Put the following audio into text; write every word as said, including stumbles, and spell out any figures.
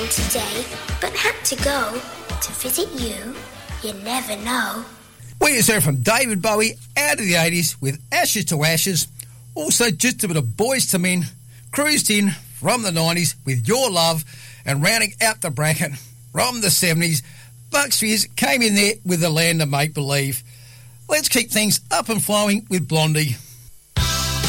home today, but had to go to visit you. You never know. We just heard from David Bowie out of the eighties with Ashes to Ashes. Also just a bit of Boys to Men cruised in from the nineties with Your Love, and rounding out the bracket from the seventies, Bucks Fizz came in there with The Land of Make Believe. Let's keep things up and flowing with Blondie.